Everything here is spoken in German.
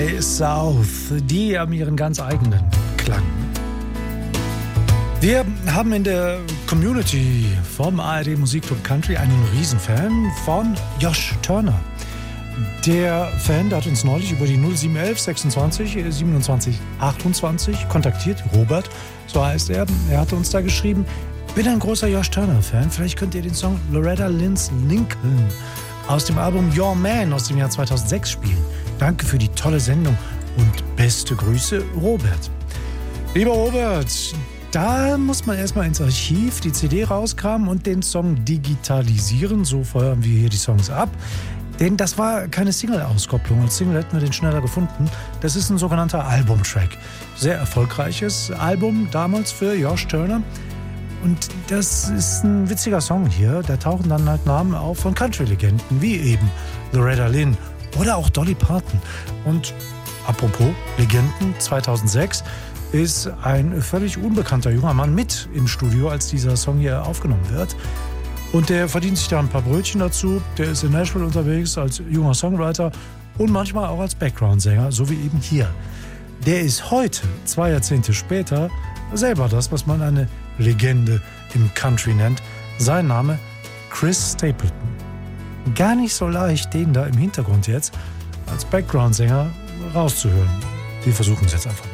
South, die haben ihren ganz eigenen Klang. Wir haben in der Community vom ARD Musikclub Country einen Riesenfan von Josh Turner. Der Fan, der hat uns neulich über die 0711 26 27 28 kontaktiert. Robert, so heißt er. Er hatte uns da geschrieben, bin ein großer Josh Turner-Fan. Vielleicht könnt ihr den Song Loretta Lynn's Lincoln aus dem Album Your Man aus dem Jahr 2006 spielen. Danke für die tolle Sendung und beste Grüße, Robert. Lieber Robert, da muss man erstmal ins Archiv die CD rauskramen und den Song digitalisieren. So feuern wir hier die Songs ab. Denn das war keine Single-Auskopplung. Als Single hätten wir den schneller gefunden. Das ist ein sogenannter Albumtrack. Sehr erfolgreiches Album damals für Josh Turner. Und das ist ein witziger Song hier. Da tauchen dann halt Namen auf von Country-Legenden, wie eben Loretta Lynn oder auch Dolly Parton. Und apropos Legenden, 2006 ist ein völlig unbekannter junger Mann mit im Studio, als dieser Song hier aufgenommen wird. Und der verdient sich da ein paar Brötchen dazu. Der ist in Nashville unterwegs als junger Songwriter und manchmal auch als Background-Sänger, so wie eben hier. Der ist heute, 2 Jahrzehnte später, selber das, was man eine Legende im Country nennt. Sein Name Chris Stapleton. Gar nicht so leicht, den da im Hintergrund jetzt als Background-Sänger rauszuhören. Wir versuchen es jetzt einfach mal.